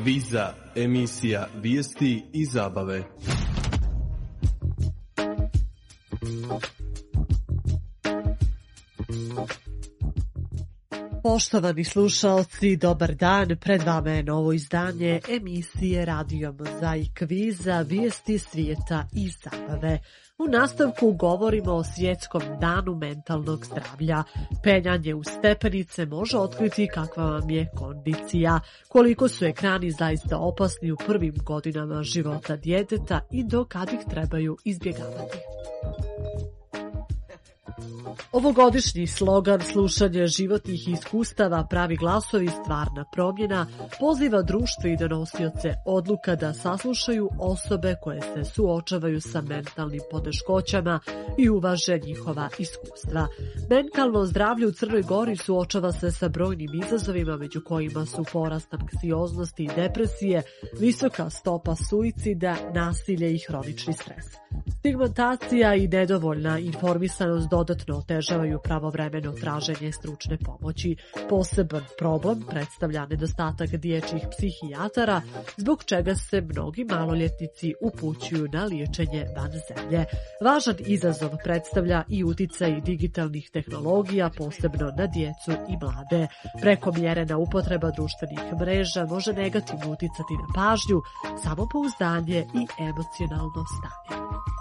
Kviza, emisija vijesti i zabave. Poštovani slušaoci, dobar dan. Pred vama je novo izdanje emisije Radio Mozaik Kviza, vijesti svijeta i zabave. U nastavku govorimo o svjetskom danu mentalnog zdravlja. Penjanje u stepenice može otkriti kakva vam je kondicija, koliko su ekrani zaista opasni u prvim godinama života djeteta i do kad ih trebaju izbjegavati. Ovogodišnji slogan slušanje životnih iskustava pravi glasovi stvarna promjena poziva društvo i donosioce odluka da saslušaju osobe koje se suočavaju sa mentalnim poteškoćama i uvaže njihova iskustva. Mentalno zdravlje u Crnoj Gori suočava se sa brojnim izazovima, među kojima su porast anksioznosti i depresije, visoka stopa suicida, nasilje i hronični stres. Stigmatacija i nedovoljna informisanost dodatno otežavaju pravovremeno traženje stručne pomoći. Poseban problem predstavlja nedostatak dječjih psihijatara, zbog čega se mnogi maloljetnici upućuju na liječenje van zemlje. Važan izazov predstavlja i uticaj digitalnih tehnologija, posebno na djecu i mlade. Prekomjerena upotreba društvenih mreža može negativno uticati na pažnju, samopouzdanje i emocionalno stanje.